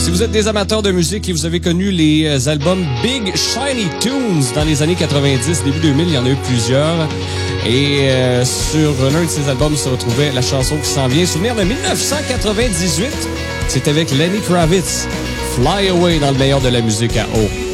Si vous êtes des amateurs de musique et vous avez connu les albums Big Shiny Tunes dans les années 90, début 2000, il y en a eu plusieurs. Et sur l'un de ces albums se retrouvait la chanson qui s'en vient. Souvenir de 1998, c'est avec Lenny Kravitz. Fly Away dans le meilleur de la musique à eau.